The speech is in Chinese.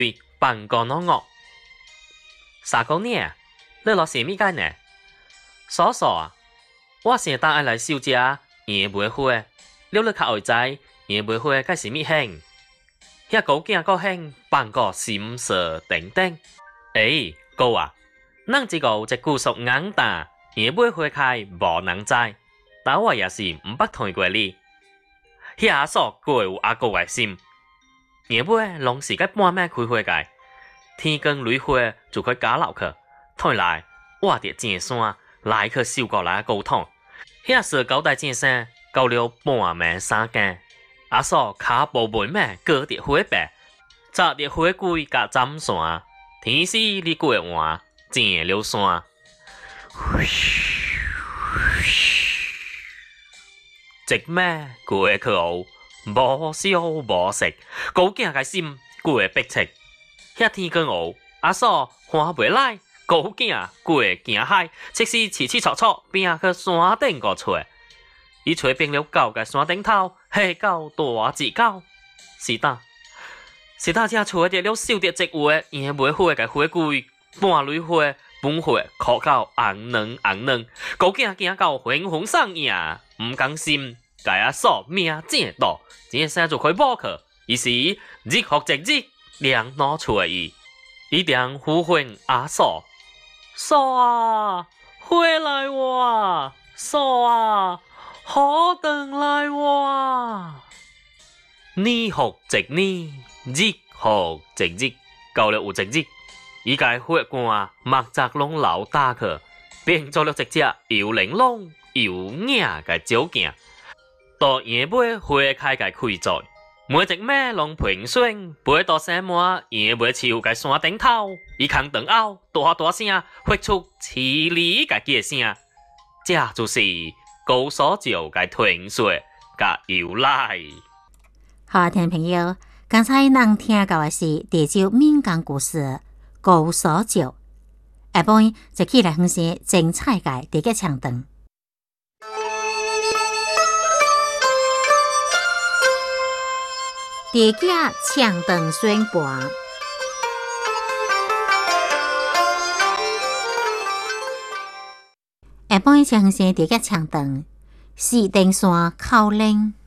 放個孬惡。啥講呢？你落什麼解呢？嫂嫂啊，我先帶愛來收食，也袂花。了你較愛知，也袂花該什麼興？遐狗囝個興，放個心色等等。哥啊，咱這個一句俗硬打，也袂花開無人知。但我也是唔捌同過你。遐阿嫂過有阿哥嘅心，也袂攏是該半暝開花嘅。天光雷花就快加落去，退來我哋正山來去收過來溝通。遐時交代正生到了半暝三更，阿嫂腳步袂咩過啲花白，扎啲花龜甲針線，天時你過換正了山。一咩過去後，無消無息，狗囝嘅心過逼切。遐天光後，阿嫂看袂來，狗囝過驚海，即使起起錯錯，拼去山頂個找。伊找遍了狗嘅山頂頭，下狗大隻狗，是呾才找得了收得一位也袂花嘅花龜，半蕊花，半花靠狗紅嫩，狗囝驚到渾渾上影，唔甘心。該阿嫂命正大，正生就開補去，於是日復一日，兩攞出伊，一定呼喚阿嫂，嫂啊，回來哇，嫂啊，好等來哇。年復一年，日復一日，到了有一日，伊個血汗目睭攏流打去，變做了一隻又玲瓏又硬嘅鳥囝。到夜尾花開嘅開在，每一暝攏平順，飛到山滿，夜尾樹嘅山頂頭，伊空長後大聲發出凄厲嘅叫聲，這就是高所照嘅傳說嘅由來。 好，聽眾朋友，剛才咱聽到嘅是潮州民間故事《高所照》，下晡就起來分析精彩嘅第一唱段。第一唱段宣判，下晡先生第一唱段是登山口令。